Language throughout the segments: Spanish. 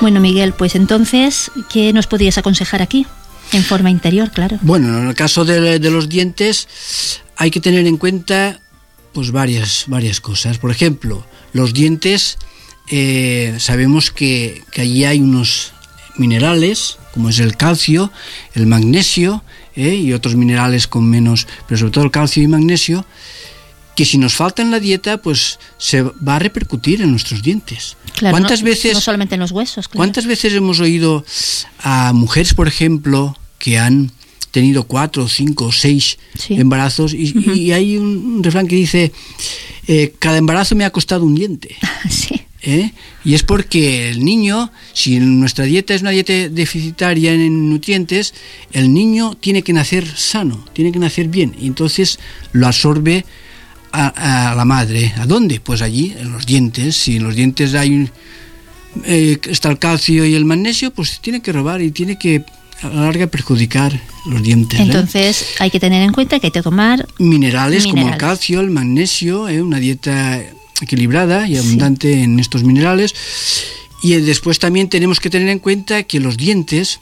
Bueno, Miguel, pues entonces, ¿qué nos podrías aconsejar aquí? En forma interior, claro. Bueno, en el caso de los dientes hay que tener en cuenta pues varias cosas. Por ejemplo, los dientes, sabemos que allí hay unos minerales, como es el calcio, el magnesio, y otros minerales con menos, pero sobre todo el calcio y magnesio, que si nos falta en la dieta, pues se va a repercutir en nuestros dientes. Claro, ¿Cuántas veces, no solamente en los huesos, claro. ¿Cuántas veces hemos oído a mujeres, por ejemplo, que han tenido 4, 5, 6 embarazos y hay un refrán que dice, cada embarazo me ha costado un diente? Sí. Y es porque el niño, si nuestra dieta es una dieta deficitaria en nutrientes, el niño tiene que nacer sano, tiene que nacer bien, y entonces lo absorbe a la madre. ¿A dónde? Pues allí, en los dientes. Si en los dientes hay está el calcio y el magnesio, pues tiene que robar y tiene que a la larga perjudicar los dientes. Entonces hay que tener en cuenta que hay que tomar minerales como el calcio, el magnesio, una dieta equilibrada y abundante en estos minerales. Y después también tenemos que tener en cuenta que a los dientes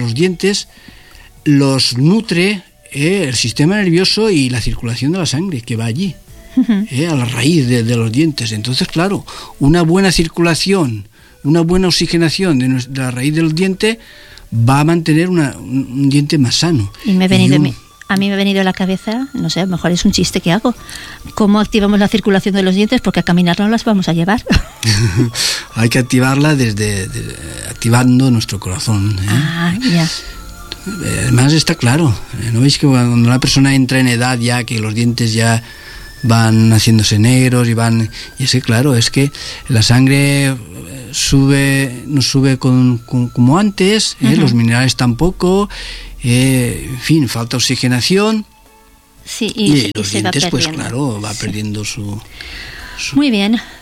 los nutre el sistema nervioso y la circulación de la sangre que va allí, a la raíz de los dientes. Entonces, claro, una buena circulación, una buena oxigenación de la raíz del diente va a mantener un diente más sano. Y a mí me ha venido a la cabeza, no sé, a lo mejor es un chiste que hago, ¿cómo activamos la circulación de los dientes? Porque a caminar no las vamos a llevar. Hay que activarla activando nuestro corazón. Ya. Además está claro, ¿no veis que cuando una persona entra en edad ya, que los dientes ya van haciéndose negros y es que claro, es que la sangre no sube como antes, los minerales tampoco, en fin, falta oxigenación, y los dientes pues claro, va perdiendo su... Muy bien.